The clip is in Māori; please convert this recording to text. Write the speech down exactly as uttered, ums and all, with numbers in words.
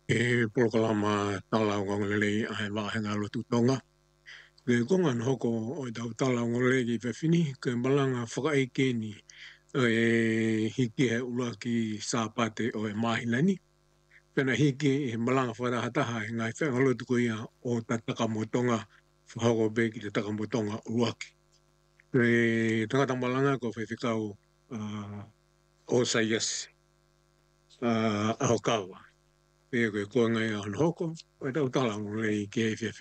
E polokalama talau ngongolele ai wahenga lotu tonga. Le konga no hoko o i tau talau ngongolele ki whewhini, ke malanga whakaeke ni e hiki he ula ki sāpate o e mahilani. Pena hiki e malanga whakahataha e ngai whenga lotu ko ia o ta takamotonga, whahoko be ki te takamotonga uaki. Le tangata malanga ko whewhikau uh, o Saiasi, uh, Ahokawa. Pea koe koe ngai ahon hoko, o i tau talau ngongolele ki e